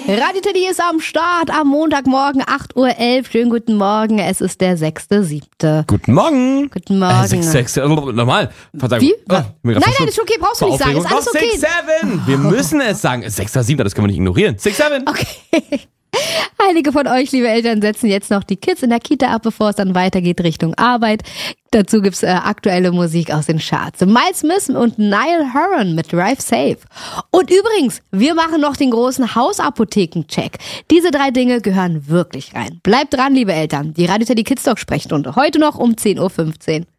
Radio Teddy ist am Start am Montagmorgen 8.11 Uhr. Schönen guten Morgen, es ist der 6.7. Guten Morgen. Guten Morgen. 6, normal. Verzeihung. Wie? Nein, ist okay, brauchst du nicht sagen. Ist alles okay. 6-7. Wir müssen es sagen. 6.7, das können wir nicht ignorieren. 6-7. Okay. Einige von euch, liebe Eltern, setzen jetzt noch die Kids in der Kita ab, bevor es dann weitergeht Richtung Arbeit. Dazu gibt's aktuelle Musik aus den Charts. Miles Smith und Niall Horan mit Drive Safe. Und übrigens, wir machen noch den großen Hausapotheken-Check. Diese 3 Dinge gehören wirklich rein. Bleibt dran, liebe Eltern. Die Radio Teddy Kids Talk Sprechstunde. Heute noch um 10.15 Uhr.